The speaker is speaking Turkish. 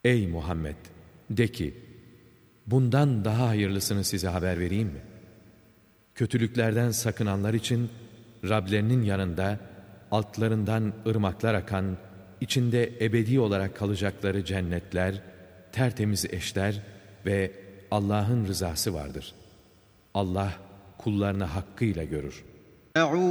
Ey Muhammed! De ki, bundan daha hayırlısını size haber vereyim mi? Kötülüklerden sakınanlar için Rablerinin yanında altlarından ırmaklar akan, içinde ebedi olarak kalacakları cennetler, tertemiz eşler ve Allah'ın rızası vardır. Allah kullarını hakkıyla görür.